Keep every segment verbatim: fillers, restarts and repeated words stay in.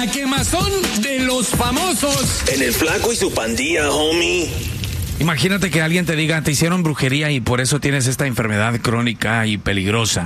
La quemazón de los famosos. En el Flaco y su pandilla, homie. Imagínate que alguien te diga, te hicieron brujería y por eso tienes esta enfermedad crónica y peligrosa.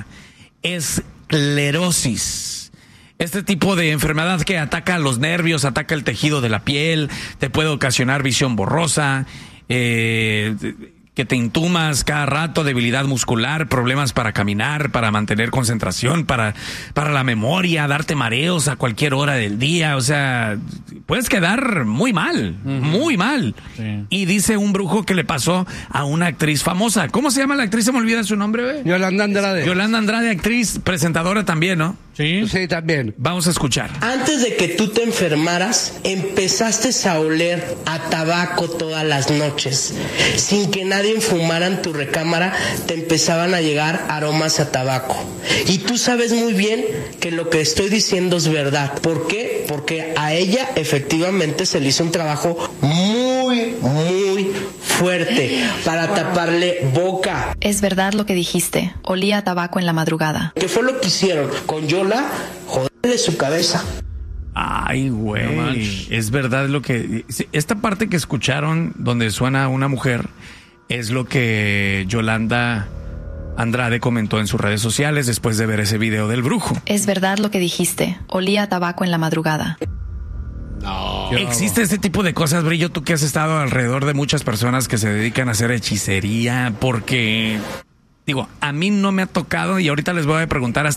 Esclerosis. Este tipo de enfermedad que ataca los nervios, ataca el tejido de la piel, te puede ocasionar visión borrosa, eh, que te intumas cada rato, debilidad muscular, problemas para caminar, para mantener concentración, para, para la memoria, darte mareos a cualquier hora del día. O sea, puedes quedar muy mal, uh-huh. muy mal. Sí. Y dice un brujo que le pasó a una actriz famosa. ¿Cómo se llama la actriz? Se me olvida su nombre, güey. Yolanda Andrade. Yolanda Andrade, actriz, presentadora también, ¿no? Sí. Sí, también. Vamos a escuchar. Antes de que tú te enfermaras, empezaste a oler a tabaco todas las noches. Sin que nadie fumara en tu recámara, te empezaban a llegar aromas a tabaco. Y tú sabes muy bien que lo que estoy diciendo es verdad. ¿Por qué? Porque a ella efectivamente se le hizo un trabajo muy, muy fuerte para taparle boca. Es verdad lo que dijiste. Olía a tabaco en la madrugada. ¿Qué fue lo que hicieron? Con Yola, joderle su cabeza. Ay, güey. No es verdad lo que... Esta parte que escucharon donde suena una mujer es lo que Yolanda Andrade comentó en sus redes sociales después de ver ese video del brujo. Es verdad lo que dijiste. Olía a tabaco en la madrugada. No. Existe este tipo de cosas, Brillo, tú que has estado alrededor de muchas personas que se dedican a hacer hechicería, porque, digo, a mí no me ha tocado y ahorita les voy a preguntar hasta